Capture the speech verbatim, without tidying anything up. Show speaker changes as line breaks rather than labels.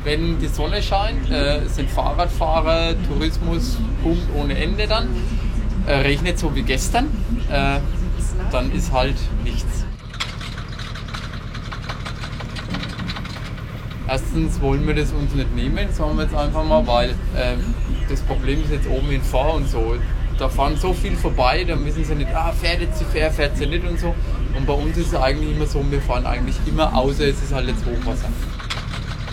wenn die Sonne scheint, äh, sind Fahrradfahrer, Tourismus boomt ohne Ende dann. Äh, regnet so wie gestern, äh, dann ist halt nichts. Erstens wollen wir das uns nicht nehmen, sagen wir jetzt einfach mal, weil äh, das Problem ist jetzt oben in Fahr und so. Da fahren so viel vorbei, da wissen sie nicht, ah, fährt jetzt sie fair, fährt sie nicht und so. Und bei uns ist es eigentlich immer so, wir fahren eigentlich immer, außer es ist halt jetzt Hochwasser.